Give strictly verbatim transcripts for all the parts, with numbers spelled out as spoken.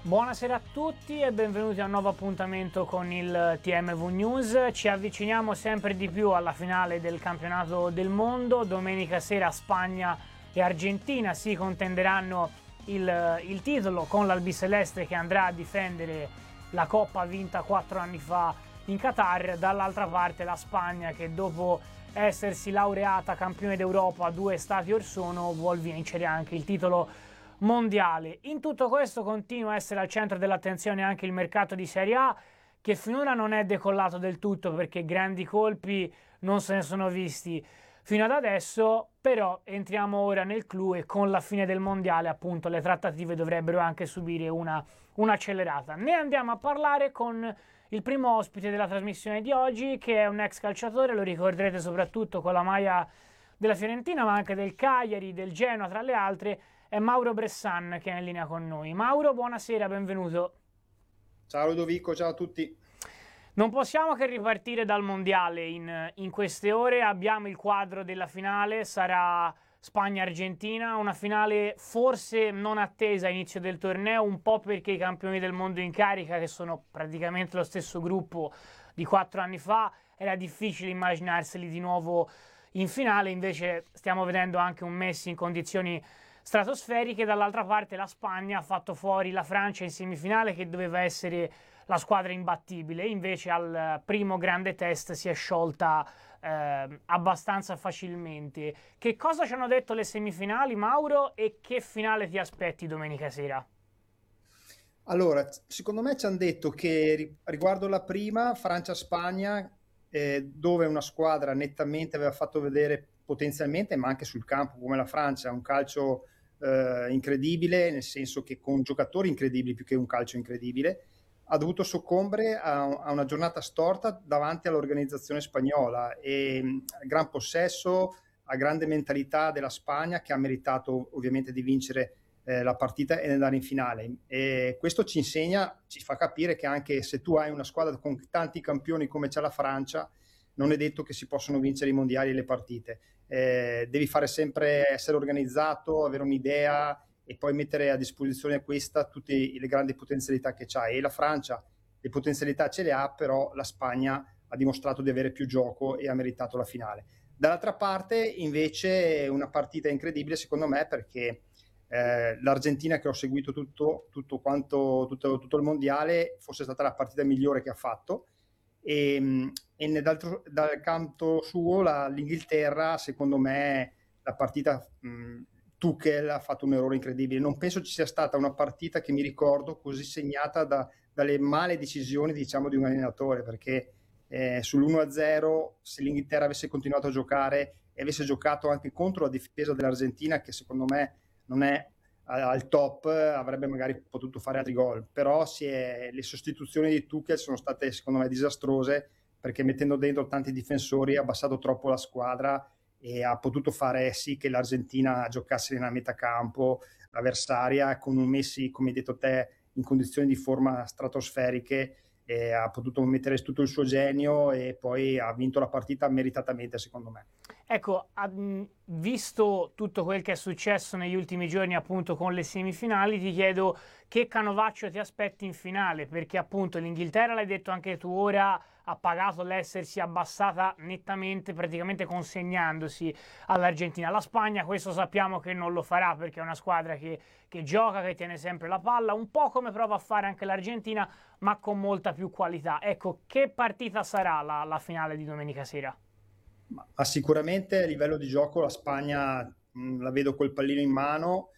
Buonasera a tutti e benvenuti a un nuovo appuntamento con il T M V News. Ci avviciniamo sempre di più alla finale del campionato del mondo. Domenica sera Spagna e Argentina si contenderanno il, il titolo, con l'albiceleste che andrà a difendere la Coppa vinta quattro anni fa in Qatar. Dall'altra parte la Spagna, che dopo essersi laureata campione d'Europa due estati or sono, vuol vincere anche il titolo mondiale. In tutto questo continua a essere al centro dell'attenzione anche il mercato di Serie A, che finora non è decollato del tutto perché grandi colpi non se ne sono visti fino ad adesso, però entriamo ora nel clou e con la fine del mondiale appunto le trattative dovrebbero anche subire una un'accelerata. Ne andiamo a parlare con il primo ospite della trasmissione di oggi, che è un ex calciatore, lo ricorderete soprattutto con la maglia della Fiorentina ma anche del Cagliari, del Genoa tra le altre. È Mauro Bressan che è in linea con noi. Mauro, buonasera, benvenuto. Ciao Ludovico, ciao a tutti. Non possiamo che ripartire dal mondiale in, in queste ore. Abbiamo il quadro della finale, sarà Spagna-Argentina, una finale forse non attesa a inizio del torneo, un po' perché i campioni del mondo in carica, che sono praticamente lo stesso gruppo di quattro anni fa, era difficile immaginarseli di nuovo in finale. Invece stiamo vedendo anche un Messi in condizioni stratosferiche. Dall'altra parte la Spagna ha fatto fuori la Francia in semifinale, che doveva essere la squadra imbattibile, invece al primo grande test si è sciolta eh, abbastanza facilmente. Che cosa ci hanno detto le semifinali, Mauro, e che finale ti aspetti domenica sera? Allora, secondo me ci hanno detto che riguardo la prima, Francia-Spagna, eh, dove una squadra nettamente aveva fatto vedere potenzialmente, ma anche sul campo come la Francia, un calcio eh, incredibile, nel senso che con giocatori incredibili più che un calcio incredibile, ha dovuto soccombere a, a una giornata storta davanti all'organizzazione spagnola e al gran possesso, a grande mentalità della Spagna, che ha meritato ovviamente di vincere eh, la partita e andare in finale. E questo ci insegna, ci fa capire che anche se tu hai una squadra con tanti campioni come c'è la Francia, non è detto che si possono vincere i mondiali e le partite. Eh, devi fare sempre, essere organizzato, avere un'idea e poi mettere a disposizione questa tutte le grandi potenzialità che c'ha. E la Francia le potenzialità ce le ha, però la Spagna ha dimostrato di avere più gioco e ha meritato la finale. Dall'altra parte invece una partita incredibile secondo me, perché eh, l'Argentina, che ho seguito tutto, tutto, quanto, tutto, tutto il mondiale, fosse stata la partita migliore che ha fatto. E, e dal, dal canto suo la, l'Inghilterra, secondo me la partita mh, Tuchel ha fatto un errore incredibile. Non penso ci sia stata una partita che mi ricordo così segnata da, dalle male decisioni, diciamo, di un allenatore, perché eh, sull'uno a zero, se l'Inghilterra avesse continuato a giocare e avesse giocato anche contro la difesa dell'Argentina, che secondo me non è al top, avrebbe magari potuto fare altri gol, però si è, le sostituzioni di Tuchel sono state secondo me disastrose, perché mettendo dentro tanti difensori ha abbassato troppo la squadra e ha potuto fare sì che l'Argentina giocasse nella metà campo avversaria con un Messi, come hai detto te, in condizioni di forma stratosferiche, e ha potuto mettere tutto il suo genio e poi ha vinto la partita meritatamente secondo me. Ecco, visto tutto quel che è successo negli ultimi giorni appunto con le semifinali, ti chiedo che canovaccio ti aspetti in finale, perché appunto l'Inghilterra, l'hai detto anche tu ora, ha pagato l'essersi abbassata nettamente, praticamente consegnandosi all'Argentina. La Spagna questo sappiamo che non lo farà, perché è una squadra che, che gioca, che tiene sempre la palla, un po' come prova a fare anche l'Argentina, ma con molta più qualità. Ecco, che partita sarà la, la finale di domenica sera? Ma, ma sicuramente a livello di gioco la Spagna mh, la vedo col pallino in mano,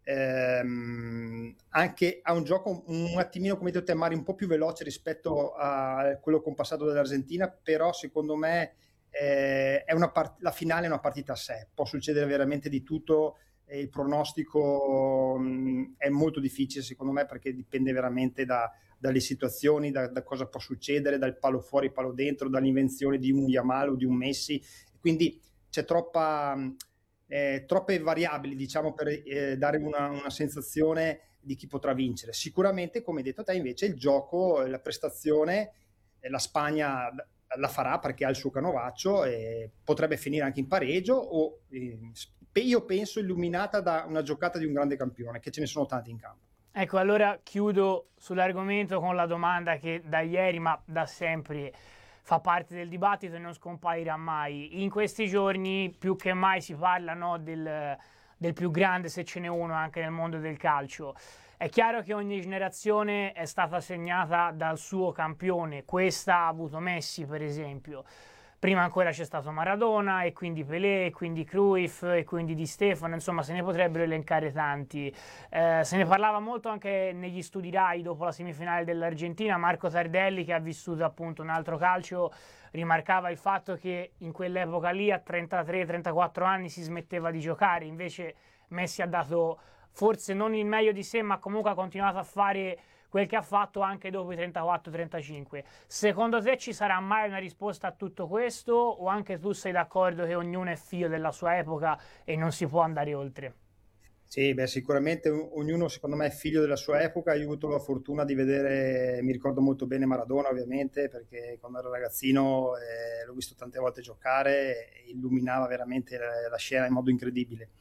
ehm, anche a un gioco un attimino, come detto te Mari, un po' più veloce rispetto a quello compassato dall'Argentina, però secondo me eh, è una part- la finale è una partita a sé, può succedere veramente di tutto e il pronostico mh, è molto difficile secondo me, perché dipende veramente da dalle situazioni, da, da cosa può succedere, dal palo fuori, palo dentro, dall'invenzione di un Yamal o di un Messi. Quindi c'è troppa, eh, troppe variabili, diciamo, per eh, dare una, una sensazione di chi potrà vincere. Sicuramente, come hai detto te, invece il gioco, la prestazione, eh, la Spagna la farà perché ha il suo canovaccio e potrebbe finire anche in pareggio o eh, io penso illuminata da una giocata di un grande campione, che ce ne sono tanti in campo. Ecco, allora chiudo sull'argomento con la domanda che da ieri, ma da sempre, fa parte del dibattito e non scomparirà mai. In questi giorni più che mai si parla, no, del, del più grande, se ce n'è uno, anche nel mondo del calcio. È chiaro che ogni generazione è stata segnata dal suo campione. Questa ha avuto Messi, per esempio. Prima ancora c'è stato Maradona, e quindi Pelé, e quindi Cruyff, e quindi Di Stefano, insomma se ne potrebbero elencare tanti. Eh, se ne parlava molto anche negli studi Rai dopo la semifinale dell'Argentina. Marco Tardelli, che ha vissuto appunto un altro calcio, rimarcava il fatto che in quell'epoca lì a trentatré trentaquattro anni si smetteva di giocare, invece Messi ha dato forse non il meglio di sé, ma comunque ha continuato a fare quel che ha fatto anche dopo i trentaquattro trentacinque. Secondo te ci sarà mai una risposta a tutto questo, o anche tu sei d'accordo che ognuno è figlio della sua epoca e non si può andare oltre? Sì, beh, sicuramente ognuno secondo me è figlio della sua epoca. Io ho avuto la fortuna di vedere, mi ricordo molto bene Maradona ovviamente, perché quando ero ragazzino eh, l'ho visto tante volte giocare e illuminava veramente la, la scena in modo incredibile.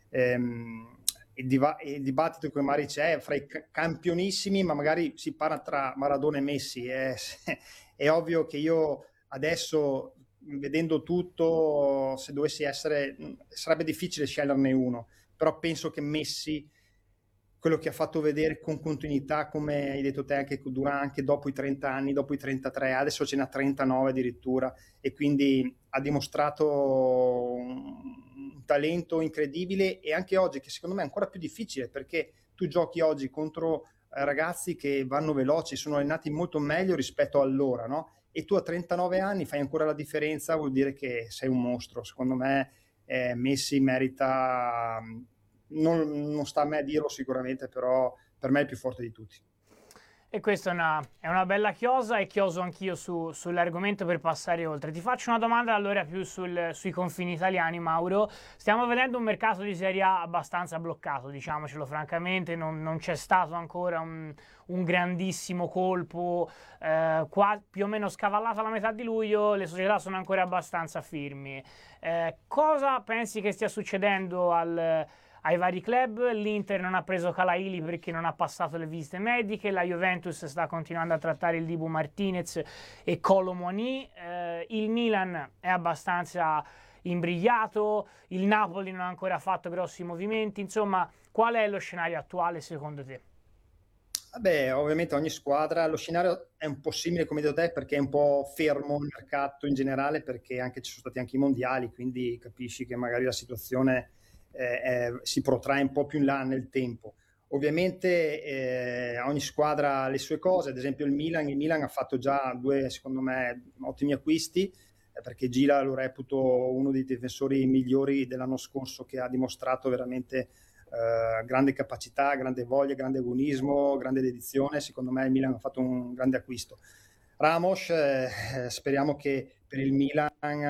Ehm, il, diva- il dibattito che magari c'è fra i ca- campionissimi, ma magari si parla tra Maradona e Messi. È, è ovvio che io adesso, vedendo tutto, se dovessi essere, sarebbe difficile sceglierne uno, però penso che Messi, quello che ha fatto vedere con continuità, come hai detto te, anche, dura anche dopo i trenta anni, dopo i trentatré, adesso ce n'ha trentanove addirittura, e quindi ha dimostrato un talento incredibile. E anche oggi, che secondo me è ancora più difficile, perché tu giochi oggi contro eh, ragazzi che vanno veloci, sono allenati molto meglio rispetto a allora, no? E tu a trentanove anni fai ancora la differenza, vuol dire che sei un mostro. Secondo me eh, Messi merita, non, non sta a me a dirlo sicuramente, però per me è il più forte di tutti. E questa è una, è una bella chiosa, e chioso anch'io su, sull'argomento per passare oltre. Ti faccio una domanda allora più sul, sui confini italiani, Mauro. Stiamo vedendo un mercato di Serie A abbastanza bloccato, diciamocelo francamente, non, non c'è stato ancora un, un grandissimo colpo, eh, qua, più o meno scavallata la metà di luglio, le società sono ancora abbastanza firmi. Eh, cosa pensi che stia succedendo al ai vari club? L'Inter non ha preso Calaili perché non ha passato le visite mediche, la Juventus sta continuando a trattare il Dibu Martinez e Kolo Muani, eh, il Milan è abbastanza imbrigliato, il Napoli non ha ancora fatto grossi movimenti. Insomma, qual è lo scenario attuale secondo te? Vabbè, ovviamente ogni squadra, lo scenario è un po' simile come hai detto te, perché è un po' fermo il mercato in generale, perché anche ci sono stati anche i mondiali, quindi capisci che magari la situazione eh, è- si protrae un po' più in là nel tempo. Ovviamente eh, ogni squadra ha le sue cose, ad esempio il Milan, il Milan ha fatto già due, secondo me, ottimi acquisti, eh, perché Gila lo reputo uno dei difensori migliori dell'anno scorso, che ha dimostrato veramente eh, grande capacità, grande voglia, grande agonismo, grande dedizione. Secondo me il Milan ha fatto un grande acquisto. Ramos, eh, speriamo che per il Milan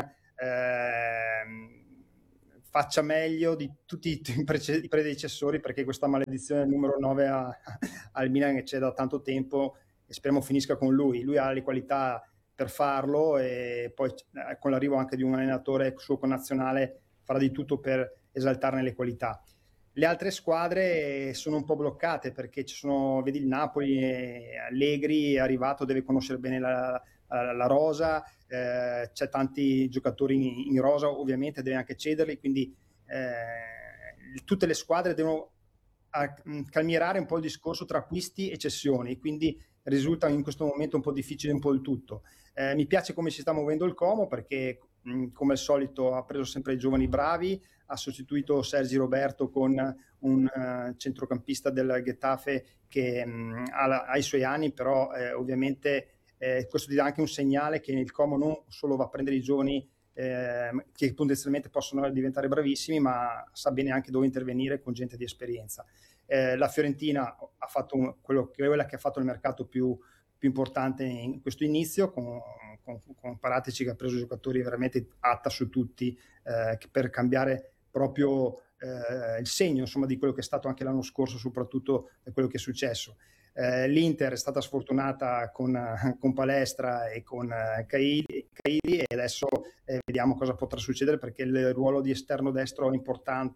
eh, faccia meglio di tutti i, prece- i predecessori, perché questa maledizione del numero nove a- al Milan c'è da tanto tempo, e speriamo finisca con lui. Lui ha le qualità per farlo, e poi eh, con l'arrivo anche di un allenatore suo connazionale farà di tutto per esaltarne le qualità. Le altre squadre sono un po' bloccate, perché ci sono, vedi il Napoli, eh, Allegri è arrivato, deve conoscere bene la, la, la rosa, eh, c'è tanti giocatori in, in rosa, ovviamente deve anche cederli, quindi eh, tutte le squadre devono a, calmierare un po' il discorso tra acquisti e cessioni, quindi risulta in questo momento un po' difficile un po' il tutto. Eh, mi piace come si sta muovendo il Como, perché mh, come al solito ha preso sempre i giovani bravi, ha sostituito Sergi Roberto con un uh, centrocampista del Getafe che mh, ha, ha i suoi anni, però eh, ovviamente eh, questo ti dà anche un segnale che il Como non solo va a prendere i giovani eh, che potenzialmente possono diventare bravissimi, ma sa bene anche dove intervenire con gente di esperienza. Eh, la Fiorentina ha fatto un, quello, quella che ha fatto il mercato più, più importante in questo inizio, con, con, con Paratici, che ha preso giocatori veramente atta su tutti, eh, per cambiare proprio eh, il segno, insomma, di quello che è stato anche l'anno scorso, soprattutto da quello che è successo. Eh, L'Inter è stata sfortunata con, con Palestra e con eh, Caili, Caili, e adesso eh, vediamo cosa potrà succedere, perché il ruolo di esterno destro è importante,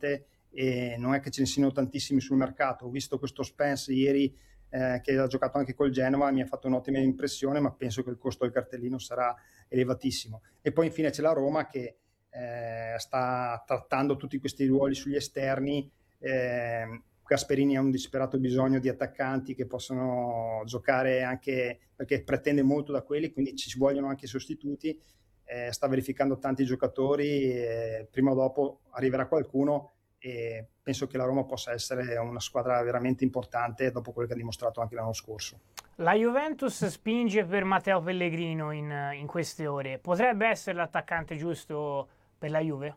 e non è che ce ne siano tantissimi sul mercato. Ho visto questo Spence ieri eh, che ha giocato anche col Genova, mi ha fatto un'ottima impressione, ma penso che il costo del cartellino sarà elevatissimo. E poi infine c'è la Roma che eh, sta trattando tutti questi ruoli sugli esterni. eh, Gasperini ha un disperato bisogno di attaccanti che possano giocare anche, perché pretende molto da quelli, quindi ci vogliono anche sostituti. Eh, sta verificando tanti giocatori, eh, prima o dopo arriverà qualcuno e penso che la Roma possa essere una squadra veramente importante dopo quello che ha dimostrato anche l'anno scorso. La Juventus spinge per Matteo Pellegrino in, in queste ore. Potrebbe essere l'attaccante giusto per la Juve?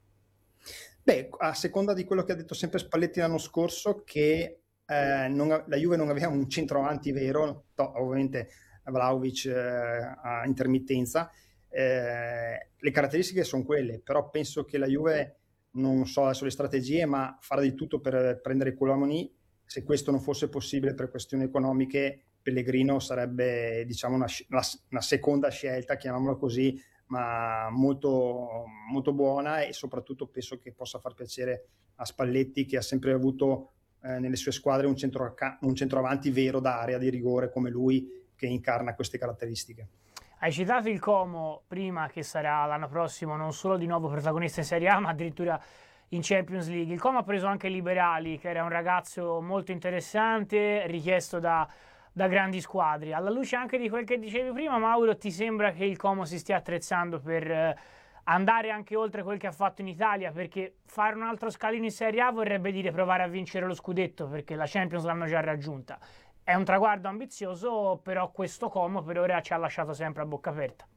Beh, a seconda di quello che ha detto sempre Spalletti l'anno scorso, che eh, non, la Juve non aveva un centravanti vero, to, ovviamente Vlahovic eh, a intermittenza, eh, le caratteristiche sono quelle, però penso che la Juve, non so adesso le strategie, ma farà di tutto per prendere Koulibaly. Se questo non fosse possibile per questioni economiche, Pellegrino sarebbe, diciamo, una, una, una seconda scelta, chiamiamola così, ma molto, molto buona, e soprattutto penso che possa far piacere a Spalletti, che ha sempre avuto eh, nelle sue squadre un, centro, un centroavanti vero d'area di rigore come lui, che incarna queste caratteristiche. Hai citato il Como prima, che sarà l'anno prossimo non solo di nuovo protagonista in Serie A, ma addirittura in Champions League. Il Como ha preso anche Liberali, che era un ragazzo molto interessante, richiesto da da grandi squadre. Alla luce anche di quel che dicevi prima, Mauro, ti sembra che il Como si stia attrezzando per eh, andare anche oltre quel che ha fatto in Italia? Perché fare un altro scalino in Serie A vorrebbe dire provare a vincere lo scudetto, perché la Champions l'hanno già raggiunta. È un traguardo ambizioso, però questo Como per ora ci ha lasciato sempre a bocca aperta.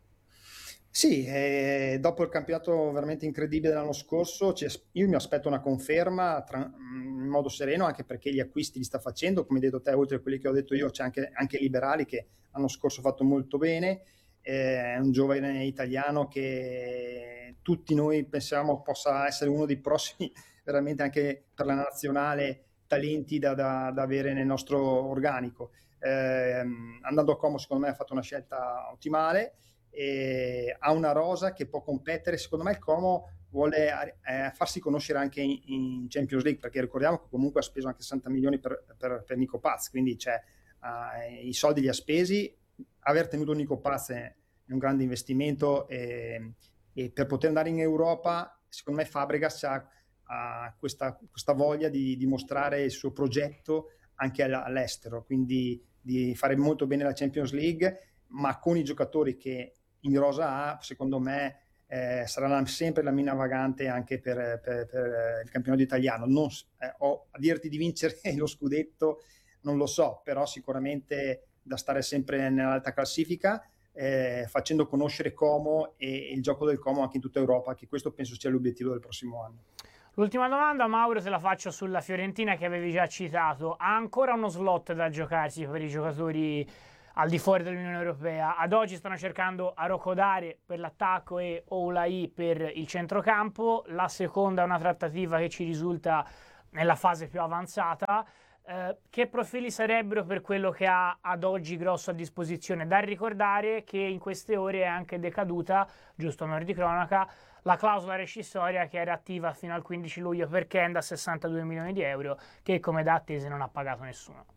Sì, eh, dopo il campionato veramente incredibile dell'anno scorso, io mi aspetto una conferma tra, in modo sereno, anche perché gli acquisti li sta facendo, come hai detto te, oltre a quelli che ho detto io, c'è anche, anche Liberali che l'anno scorso ha fatto molto bene, eh, è un giovane italiano che tutti noi pensiamo possa essere uno dei prossimi, veramente anche per la nazionale, talenti da, da, da avere nel nostro organico. Eh, andando a Como secondo me ha fatto una scelta ottimale. E ha una rosa che può competere. Secondo me il Como vuole eh, farsi conoscere anche in, in Champions League, perché ricordiamo che comunque ha speso anche sessanta milioni per, per, per Nico Paz, quindi cioè, uh, i soldi li ha spesi. Aver tenuto Nico Paz è, è un grande investimento, e, e per poter andare in Europa secondo me Fabregas ha, ha questa, questa voglia di dimostrare il suo progetto anche all'estero, quindi di fare molto bene la Champions League, ma con i giocatori che in rosa A, secondo me, eh, sarà sempre la mina vagante anche per, per, per il campionato italiano. Non, eh, ho, a dirti di vincere lo scudetto non lo so, però sicuramente da stare sempre nell'alta classifica, eh, facendo conoscere Como e, e il gioco del Como anche in tutta Europa, che questo penso sia l'obiettivo del prossimo anno. L'ultima domanda, Mauro, te la faccio sulla Fiorentina, che avevi già citato. Ha ancora uno slot da giocarsi per i giocatori al di fuori dell'Unione Europea? Ad oggi stanno cercando Arokodare per l'attacco e Oulai per il centrocampo. La seconda è una trattativa che ci risulta nella fase più avanzata. Eh, che profili sarebbero per quello che ha ad oggi grosso a disposizione? Da ricordare che in queste ore è anche decaduta, giusto a onore di cronaca, la clausola rescissoria che era attiva fino al quindici luglio per Kend a sessantadue milioni di euro, che come da attese non ha pagato nessuno.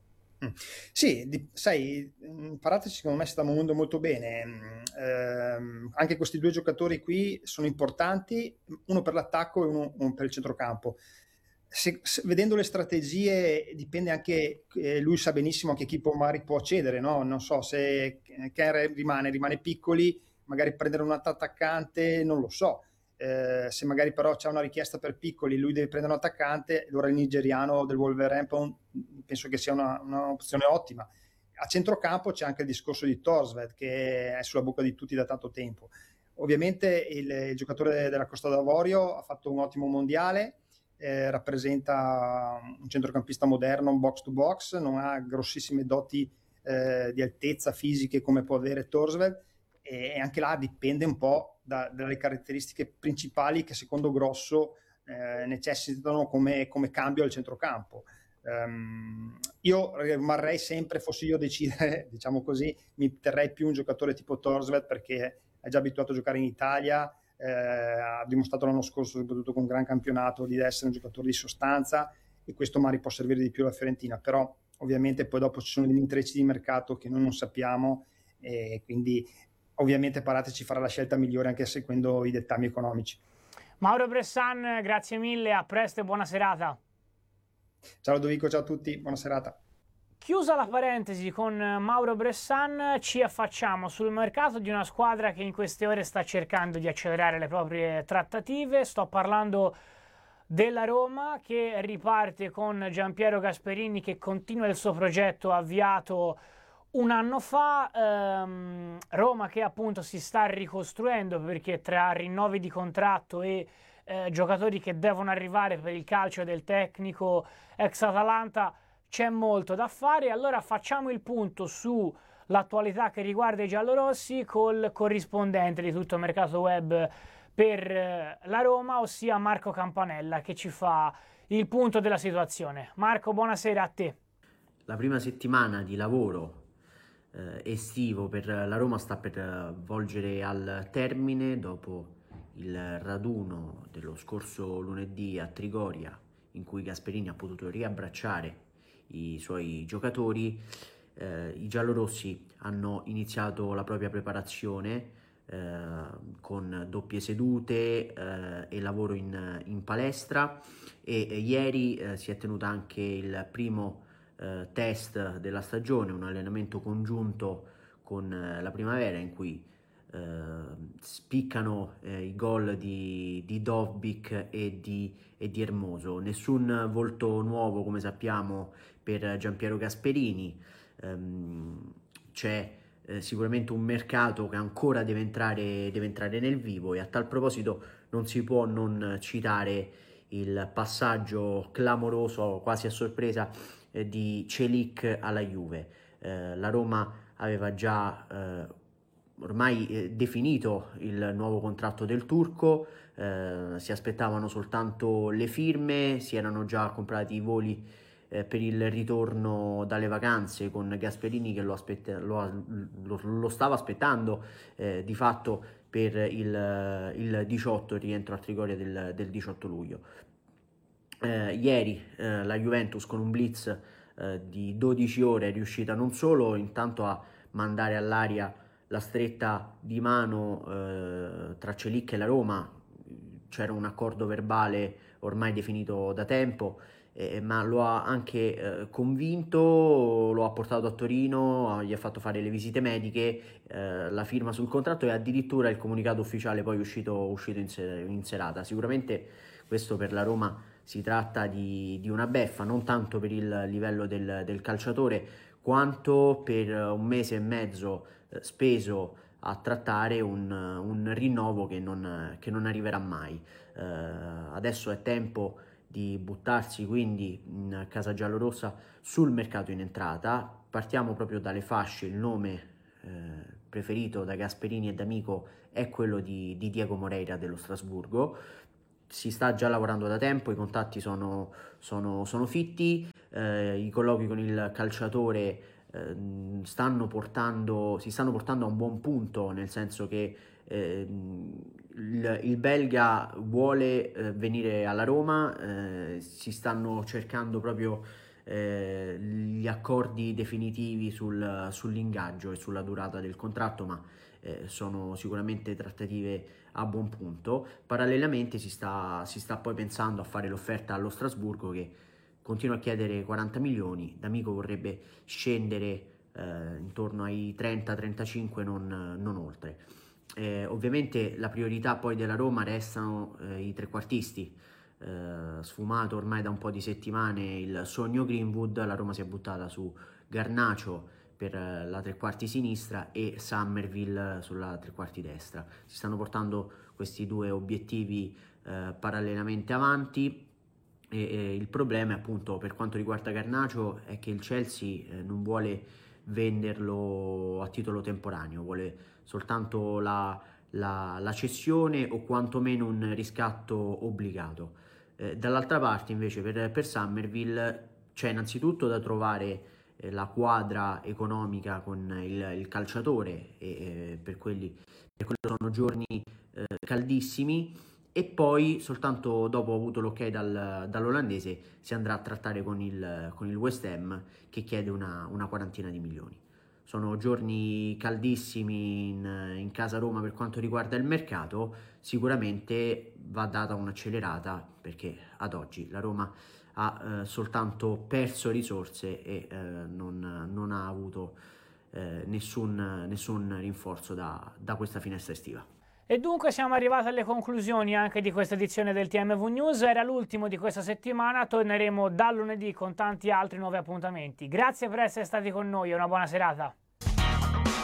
Sì, di, sai, Paratici secondo me sta muovendo molto bene. Eh, anche questi due giocatori qui sono importanti, uno per l'attacco e uno, uno per il centrocampo. Se, se, vedendo le strategie dipende anche, eh, lui sa benissimo a che equipo magari può accedere, no? Non so se Kerr rimane, rimane piccoli, magari prendere un attaccante, non lo so. Eh, se magari però c'è una richiesta per piccoli, lui deve prendere un attaccante, allora il nigeriano del Wolverhampton penso che sia una, un'opzione ottima. A centrocampo c'è anche il discorso di Thorstvedt, che è sulla bocca di tutti da tanto tempo. Ovviamente il, il giocatore della Costa d'Avorio ha fatto un ottimo mondiale, eh, rappresenta un centrocampista moderno, un box to box, non ha grossissime doti eh, di altezza fisiche come può avere Thorstvedt, e anche là dipende un po' da, dalle caratteristiche principali che secondo Grosso eh, necessitano come, come cambio al centrocampo. Um, io rimarrei sempre, fossi io a decidere, diciamo così, mi terrei più un giocatore tipo Thorstvedt, perché è già abituato a giocare in Italia, eh, ha dimostrato l'anno scorso, soprattutto con un gran campionato, di essere un giocatore di sostanza, e questo magari può servire di più alla Fiorentina, però ovviamente poi dopo ci sono degli intrecci di mercato che noi non sappiamo, e quindi ovviamente Paratici ci farà la scelta migliore anche seguendo i dettami economici. Mauro Bressan, grazie mille, a presto e buona serata. Ciao Ludovico, ciao a tutti, buona serata. Chiusa la parentesi con Mauro Bressan, ci affacciamo sul mercato di una squadra che in queste ore sta cercando di accelerare le proprie trattative. Sto parlando della Roma, che riparte con Giampiero Gasperini, che continua il suo progetto avviato un anno fa. ehm, Roma che appunto si sta ricostruendo, perché tra rinnovi di contratto e eh, giocatori che devono arrivare per il calcio del tecnico ex Atalanta c'è molto da fare. Allora facciamo il punto sull'attualità che riguarda i giallorossi col corrispondente di tutto il mercato web per eh, la Roma, ossia Marco Campanella, che ci fa il punto della situazione. Marco, buonasera a te. La prima settimana di lavoro eh, estivo per la Roma sta per eh, volgere al termine dopo il raduno dello scorso lunedì a Trigoria, in cui Gasperini ha potuto riabbracciare i suoi giocatori. Eh, i giallorossi hanno iniziato la propria preparazione eh, con doppie sedute eh, e lavoro in, in palestra, e eh, ieri eh, si è tenuto anche il primo eh, test della stagione, un allenamento congiunto con eh, la primavera, in cui Uh, spiccano eh, i gol di, di Dovbyk e di, e di Hermoso. Nessun volto nuovo, come sappiamo, per Giampiero Gasperini. Um, c'è eh, sicuramente un mercato che ancora deve entrare, deve entrare nel vivo, e a tal proposito non si può non citare il passaggio clamoroso, quasi a sorpresa, eh, di Celik alla Juve. Eh, la Roma aveva già eh, ormai eh, definito il nuovo contratto del turco, eh, si aspettavano soltanto le firme, si erano già comprati i voli eh, per il ritorno dalle vacanze, con Gasperini che lo, aspetta, lo, lo, lo stava aspettando eh, di fatto per il, il diciotto, il rientro a Trigoria del, del diciotto luglio. Eh, ieri eh, la Juventus, con un blitz eh, di dodici ore, è riuscita non solo intanto a mandare all'aria la stretta di mano eh, tra Celik e la Roma. C'era un accordo verbale ormai definito da tempo, eh, ma lo ha anche eh, convinto, lo ha portato a Torino, gli ha fatto fare le visite mediche, eh, la firma sul contratto, e addirittura il comunicato ufficiale poi uscito, uscito in, ser- in serata. Sicuramente questo per la Roma si tratta di, di una beffa, non tanto per il livello del, del calciatore, quanto per un mese e mezzo speso a trattare un, un rinnovo che non, che non arriverà mai. Eh, adesso è tempo di buttarsi quindi in casa giallorossa sul mercato in entrata. Partiamo proprio dalle fasce. Il nome eh, preferito da Gasperini e D'Amico è quello di, di Diego Moreira dello Strasburgo. Si sta già lavorando da tempo, i contatti sono, sono, sono fitti, eh, i colloqui con il calciatore stanno portando, si stanno portando a un buon punto, nel senso che eh, il, il belga vuole eh, venire alla Roma, eh, si stanno cercando proprio eh, gli accordi definitivi sul, sull'ingaggio e sulla durata del contratto, ma eh, sono sicuramente trattative a buon punto. Parallelamente si sta, si sta poi pensando a fare l'offerta allo Strasburgo, che continua a chiedere quaranta milioni, D'Amico vorrebbe scendere eh, intorno ai trenta trentacinque, non, non oltre. Eh, ovviamente la priorità poi della Roma restano eh, i trequartisti. Eh, sfumato ormai da un po' di settimane il sogno Greenwood, la Roma si è buttata su Garnacio per eh, la tre quarti sinistra e Summerville sulla tre quarti destra. Si stanno portando questi due obiettivi eh, parallelamente avanti. E, e il problema, appunto, per quanto riguarda Garnacio, è che il Chelsea eh, non vuole venderlo a titolo temporaneo, vuole soltanto la, la, la cessione o quantomeno un riscatto obbligato. Eh, dall'altra parte invece per, per Summerville c'è innanzitutto da trovare eh, la quadra economica con il, il calciatore, e eh, per quelli, per quelli sono giorni eh, caldissimi, e poi soltanto dopo avuto l'ok dal, dall'olandese si andrà a trattare con il, con il West Ham, che chiede una, una quarantina di milioni. Sono giorni caldissimi in, in casa Roma per quanto riguarda il mercato. Sicuramente va data un'accelerata, perché ad oggi la Roma ha eh, soltanto perso risorse e eh, non, non ha avuto eh, nessun, nessun rinforzo da, da questa finestra estiva. E dunque siamo arrivati alle conclusioni anche di questa edizione del T M V News. Era l'ultimo di questa settimana, torneremo da lunedì con tanti altri nuovi appuntamenti. Grazie per essere stati con noi e una buona serata.